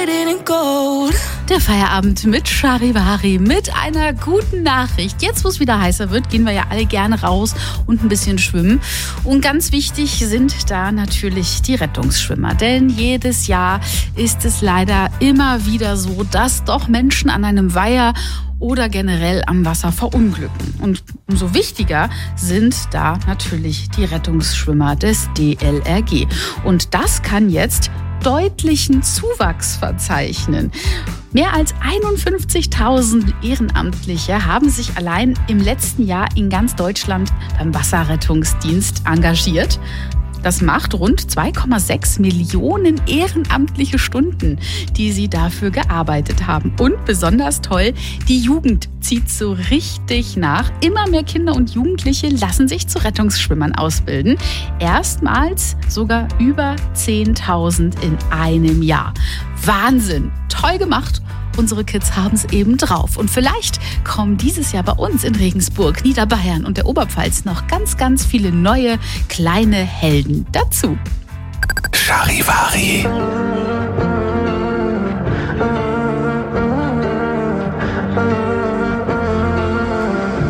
Der Feierabend mit Charivari, mit einer guten Nachricht. Jetzt, wo es wieder heißer wird, gehen wir ja alle gerne raus und ein bisschen schwimmen. Und ganz wichtig sind da natürlich die Rettungsschwimmer. Denn jedes Jahr ist es leider immer wieder so, dass doch Menschen an einem Weiher oder generell am Wasser verunglücken. Und umso wichtiger sind da natürlich die Rettungsschwimmer des DLRG. Und das kann jetzt deutlichen Zuwachs verzeichnen. Mehr als 51.000 Ehrenamtliche haben sich allein im letzten Jahr in ganz Deutschland beim Wasserrettungsdienst engagiert. Das macht rund 2,6 Millionen ehrenamtliche Stunden, die sie dafür gearbeitet haben. Und besonders toll, die Jugend zieht so richtig nach. Immer mehr Kinder und Jugendliche lassen sich zu Rettungsschwimmern ausbilden. Erstmals sogar über 10.000 in einem Jahr. Wahnsinn, toll gemacht. Unsere Kids haben es eben drauf. Und vielleicht kommen dieses Jahr bei uns in Regensburg, Niederbayern und der Oberpfalz noch ganz, ganz viele neue kleine Helden dazu. Charivari.